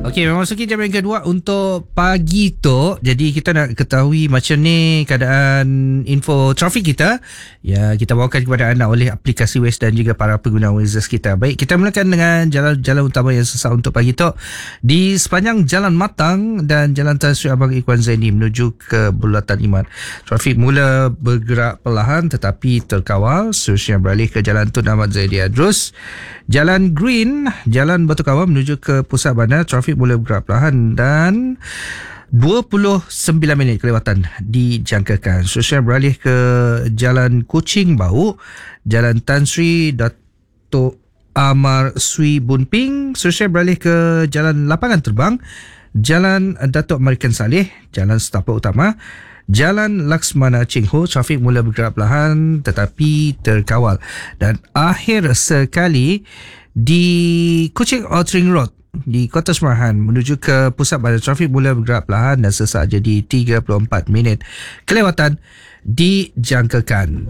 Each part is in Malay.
Okey, memasuki jam yang kedua untuk pagi tu. Jadi kita nak ketahui macam ni keadaan info trafik kita. Ya, kita bawakan kepada anda oleh aplikasi Waze dan juga para pengguna Waze kita. Baik, kita mulakan dengan jalan-jalan utama yang sesat untuk pagi tu. Di sepanjang Jalan Matang dan Jalan Tan Sri Abang Ikhwan Zaini menuju ke Bulatan Iman. Trafik mula bergerak perlahan tetapi terkawal. Seterusnya beralih ke Jalan Tun Ahmad Zaidi Adrus. Jalan Green, Jalan Batu Kawah menuju ke pusat bandar. Trafik mula bergerak perlahan dan 29 minit kelewatan dijangkakan. Seterusnya beralih ke Jalan Kuching Bau, Jalan Tan Sri Datuk Amar Sui Bunping. Seterusnya beralih ke Jalan Lapangan Terbang, Jalan Datuk American Saleh, Jalan Setapak Utama, Jalan Laksmana Cheng Ho. Trafik mula bergerak perlahan tetapi terkawal. Dan akhir sekali di Kuching Outring Road di Kota Semarahan menuju ke pusat bandar. Trafik mula bergerak perlahan dan sesaat jadi 34 minit kelewatan dijangkakan.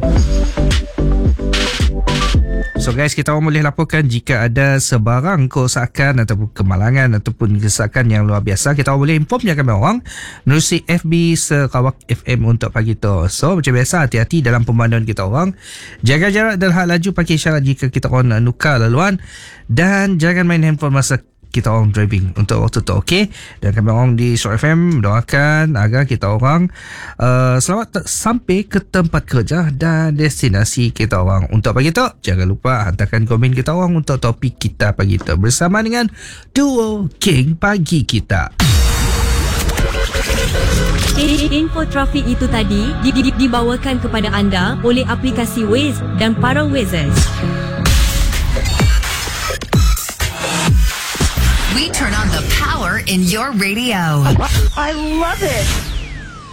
So guys, kita orang boleh laporkan jika ada sebarang kerosakan ataupun kemalangan ataupun kesesakan yang luar biasa. Kita orang boleh informnya kami orang menerusi FB Sarawak FM untuk pagi tu. So macam biasa, hati-hati dalam pemanduan kita orang. Jaga jarak dan hak laju, pakai isyarat jika kita orang nak nukar laluan. Dan jangan main handphone masa kita orang driving untuk waktu tu, okey? Dan kami orang di Show FM doakan agar kita orang selamat sampai ke tempat kerja dan destinasi kita orang. Untuk pagi tu, jangan lupa hantarkan komen kita orang untuk topik kita pagi tu bersama dengan Duo King Pagi Kita. Info trafik itu tadi dibawakan kepada anda oleh aplikasi Waze dan para Wazers. We turn on the power in your radio. I love it.